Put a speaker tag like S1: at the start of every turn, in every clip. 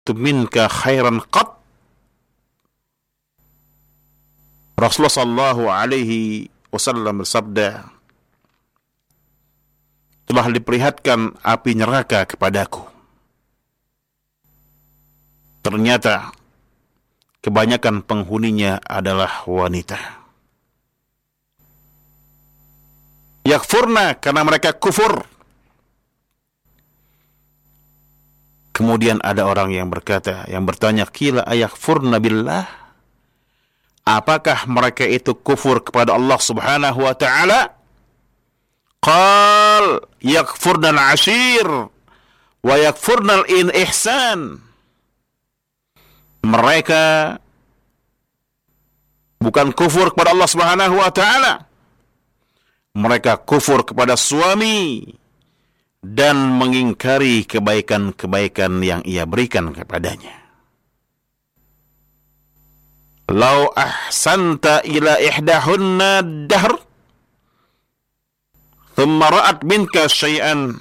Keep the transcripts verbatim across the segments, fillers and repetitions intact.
S1: minka khairan qat. Rasulullah sallallahu alaihi wasallam bersabda, telah diperlihatkan api neraka kepadaku. Ternyata kebanyakan penghuninya adalah wanita. Yakfurna, karena mereka kufur. Kemudian ada orang yang berkata, yang bertanya, qila ayakfurna billah? Apakah mereka itu kufur kepada Allah Subhanahu wa taala? Qal yakfurna al-ashir wa yakfurna al-ihsan. Mereka bukan kufur kepada Allah Subhanahu wa taala. Mereka kufur kepada suami dan mengingkari kebaikan-kebaikan yang ia berikan kepadanya. Lau ahsanta ila ihdahunna dahr thumma ra'at minka syai'an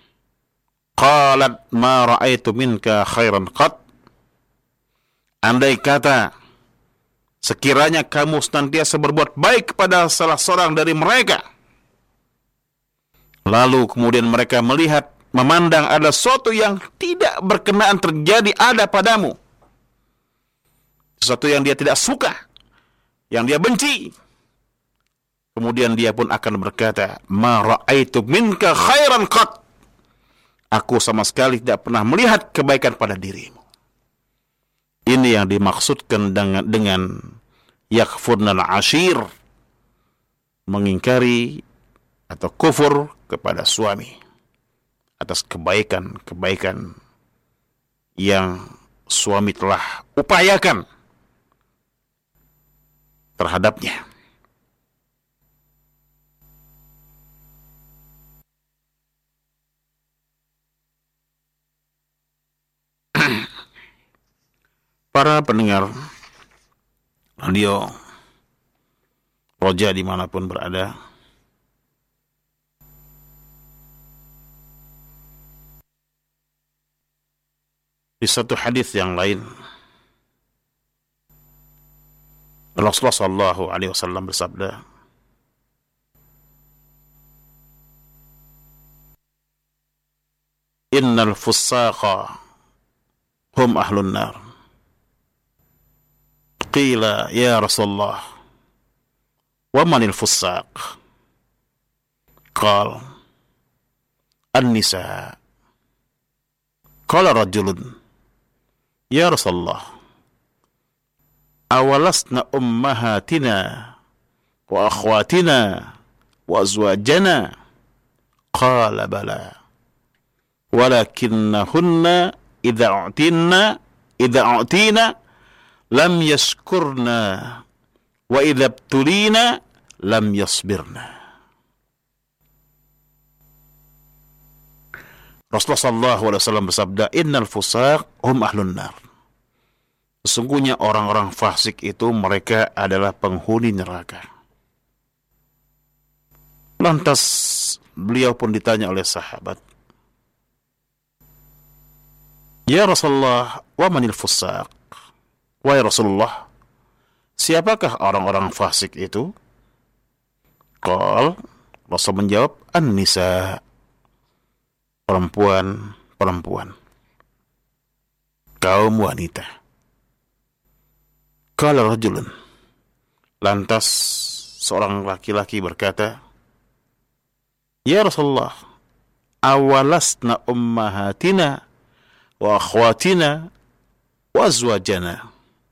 S1: qalat ma ra'aitu minka khairan qat. Andai kata sekiranya kamu senantiasa berbuat baik kepada salah seorang dari mereka, lalu kemudian mereka melihat, memandang ada sesuatu yang tidak berkenaan terjadi ada padamu, sesuatu yang dia tidak suka, yang dia benci, kemudian dia pun akan berkata, ma ra'aitu minka khairan qat. Aku sama sekali tidak pernah melihat kebaikan pada dirimu. Ini yang dimaksudkan dengan, dengan yakfurnal ashir, mengingkari atau kufur kepada suami atas kebaikan-kebaikan yang suami telah upayakan terhadapnya. Para pendengar radio Roja dimanapun berada, di satu hadis yang lain Rasulullah sallallahu alaihi wasallam bersabda, innal fussaqa hum ahlun nar. Qila ya Rasulullah wa manil fussaq? Qal an-nisa. Qala rajulun ya Rasulullah awalasna ummahatina wa akhwatina wa azwajana? Qala bala walakinnahunna idza u'tinna idza u'tina lam yaskurna wa idza ibtulina lam yasbirna. Rasulullah sallallahu alaihi wasallam bersabda, innal fusaq hum ahlun nar. Sesungguhnya orang-orang fasik itu mereka adalah penghuni neraka. Lantas beliau pun ditanya oleh sahabat, ya Rasulullah, wa manil fusaq? Wahai Rasulullah, siapakah orang-orang fasik itu? Qal, Rasul menjawab, an-nisa, perempuan-perempuan, kaum wanita. Qala rajulun, lantas seorang laki-laki berkata, ya Rasulullah, awalasna ummahatina wa akhwatina wa azwajana?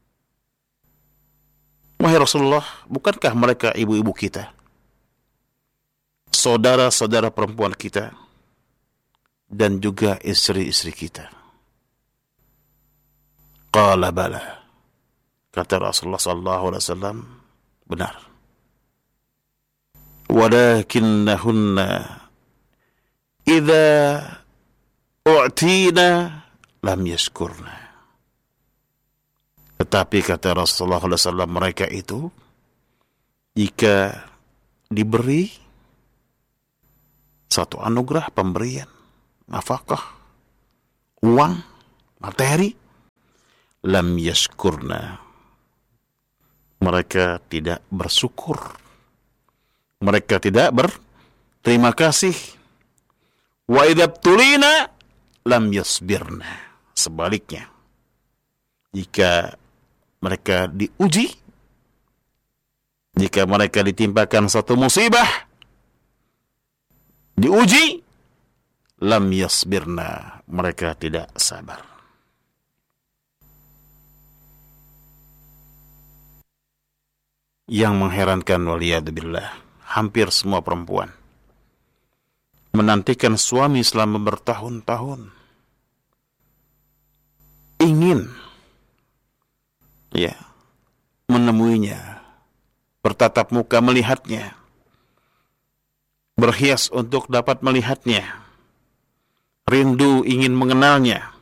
S1: Wahai Rasulullah, bukankah mereka ibu-ibu kita, saudara-saudara perempuan kita, dan juga istri-istri kita? Qala bala. Kata Rasulullah sallallahu alaihi wasallam, benar. Walakinnahunna idza u'tina lam yashkurna. Tetapi kata Rasulullah sallallahu alaihi wasallam, mereka itu jika diberi satu anugerah pemberian, nafkah, uang, materi, lam yashkurna. Mereka tidak bersyukur. Mereka tidak berterima kasih. Wa idabtulina lam yasbirna. Sebaliknya, jika mereka diuji, jika mereka ditimpakan satu musibah, diuji, lam yasbirna, mereka tidak sabar. Yang mengherankan, waliyadzubillah, hampir semua perempuan menantikan suami selama bertahun-tahun, ingin ya menemuinya, bertatap muka melihatnya, berhias untuk dapat melihatnya, rindu ingin mengenalnya.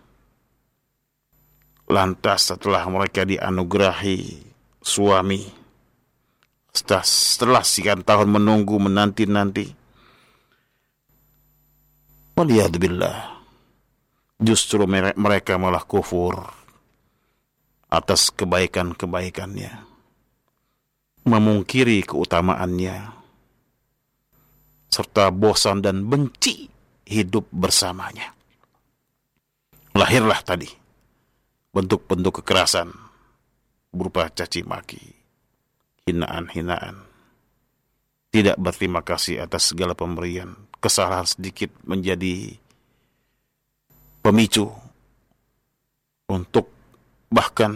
S1: Lantas setelah mereka dianugerahi suami, setelah, setelah sekian tahun menunggu, menanti-nanti, waliyadzubillah, justru mereka malah kufur atas kebaikan-kebaikannya, memungkiri keutamaannya, serta bosan dan benci hidup bersamanya. Lahirlah tadi bentuk-bentuk kekerasan berupa caci maki, hinaan-hinaan, tidak berterima kasih atas segala pemberian, kesalahan sedikit menjadi pemicu untuk bahkan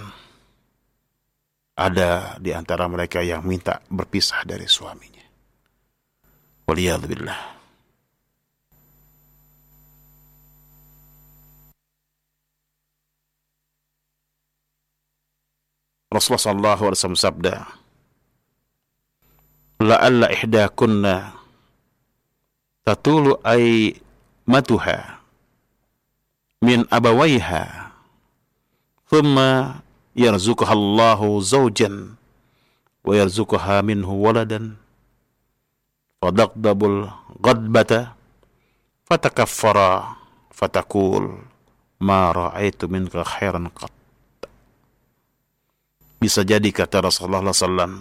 S1: ada di antara mereka yang minta berpisah dari suaminya. Waliyadzubillah. Rasulullah sallallahu alaihi wasallam sabda, la'alla ihdakunna tatulu ay matuha min abawaiha thumma yarzuquha Allahu zawjan wa yarzuquha minhu waladan fadaqdabul ghadbata fatakaffara fatakul ma ra'aitu minka khairan qat. Bisa jadi, kata Rasulullah sallallahu alaihi wasallam,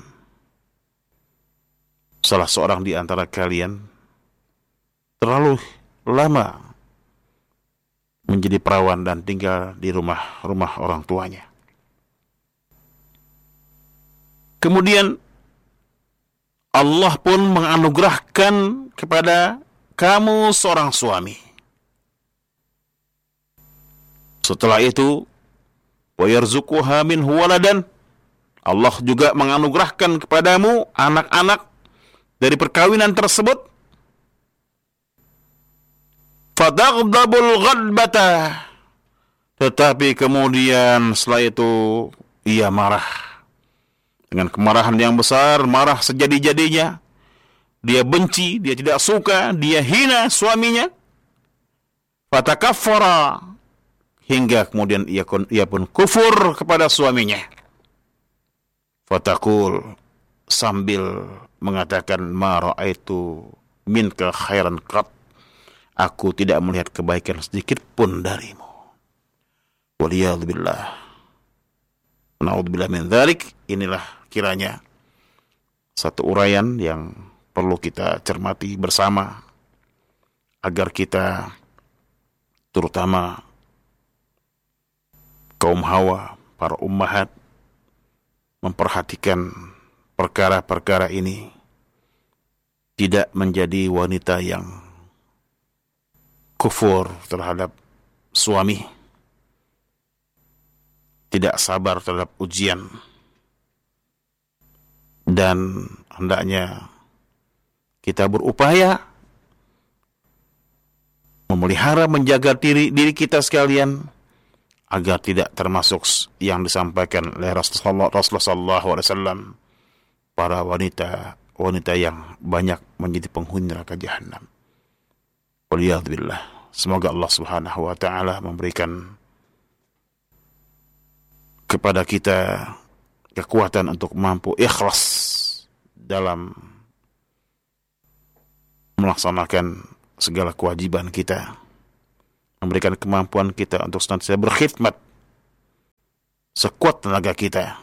S1: salah seorang di antara kalian terlalu lama menjadi perawan dan tinggal di rumah-rumah orang tuanya. Kemudian Allah pun menganugerahkan kepada kamu seorang suami. Setelah itu, wa yarzuquha minhu waladan, Allah juga menganugerahkan kepadamu anak-anak dari perkawinan tersebut. Fadaghdabul ghadbata, tetapi kemudian setelah itu ia marah dengan kemarahan yang besar, marah sejadi-jadinya. Dia benci, dia tidak suka, dia hina suaminya. Fatakaffara, hingga kemudian ia, ia pun kufur kepada suaminya. Fatakul, sambil mengatakan, ma ra'aitu minka khairan qat, aku tidak melihat kebaikan sedikit pun darimu. Waliyadzubillah. Na'udzubillah min dzalik. Inilah kiranya satu uraian yang perlu kita cermati bersama, agar kita, terutama kaum hawa, para ummahat, memperhatikan perkara-perkara ini, tidak menjadi wanita yang kufur terhadap suami, tidak sabar terhadap ujian, dan hendaknya kita berupaya memelihara, menjaga diri, diri kita sekalian, agar tidak termasuk yang disampaikan oleh Rasulullah sallallahu alaihi wasallam, para wanita wanita yang banyak menjadi penghuni neraka jahanam. Waliyadzubillah. Semoga Allah Subhanahu wa taala memberikan kepada kita kekuatan untuk mampu ikhlas dalam melaksanakan segala kewajiban kita, memberikan kemampuan kita untuk senantiasa berkhidmat sekuat tenaga kita,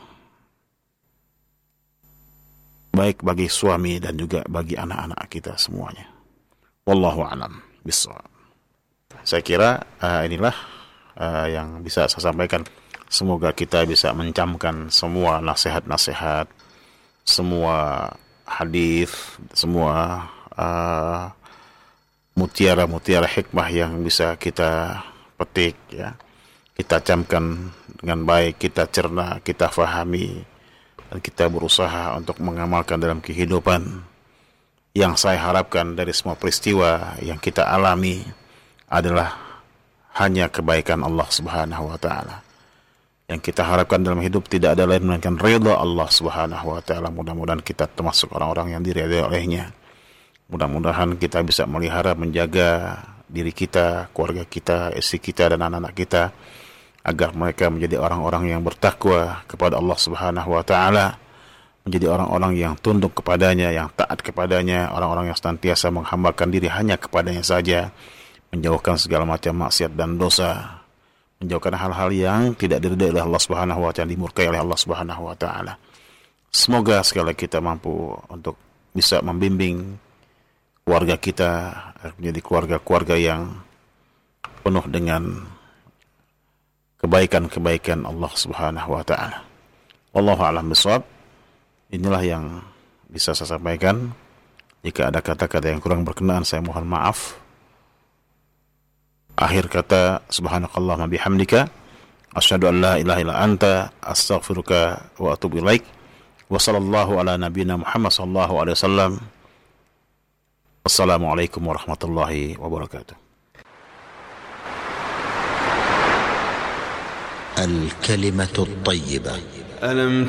S1: baik bagi suami dan juga bagi anak-anak kita semuanya. Wallahu a'lam bishawab. Saya kira uh, inilah uh, yang bisa saya sampaikan. Semoga kita bisa mencamkan semua nasihat-nasihat, semua hadis, semua uh, mutiara-mutiara hikmah yang bisa kita petik, ya. Kita camkan dengan baik, kita cerna, kita fahami, dan kita berusaha untuk mengamalkan dalam kehidupan. Yang saya harapkan dari semua peristiwa yang kita alami adalah hanya kebaikan Allah Subhanahu wa taala. Yang kita harapkan dalam hidup tidak ada lain melainkan ridha Allah Subhanahu wa taala. Mudah-mudahan kita termasuk orang-orang yang diridhai olehnya. Mudah-mudahan kita bisa melihara, menjaga diri kita, keluarga kita, istri kita, dan anak-anak kita, agar mereka menjadi orang-orang yang bertakwa kepada Allah Subhanahu wa taala, menjadi orang-orang yang tunduk kepadanya, yang taat kepadanya, orang-orang yang senantiasa menghambakan diri hanya kepadanya saja, menjauhkan segala macam maksiat dan dosa, menjauhkan hal-hal yang tidak diridai oleh Allah Subhanahu wa taala, dimurkai oleh Allah Subhanahu wa taala. Semoga sekali kita mampu untuk bisa membimbing keluarga kita menjadi keluarga-keluarga yang penuh dengan kebaikan-kebaikan Allah Subhanahu wa taala. Wallahu a'lam bishawab. Inilah yang bisa saya sampaikan. Jika ada kata-kata yang kurang berkenan, saya mohon maaf. Akhir kata, subhanakallahumma bihamdika, asyhadu an la ilaha illa anta, astaghfiruka wa atubu ilaik. Wa sallallahu ala nabiyyina Muhammad sallallahu alaihi wasallam. Assalamualaikum warahmatullahi wabarakatuh.
S2: Al-kalimatu at-tayyibah.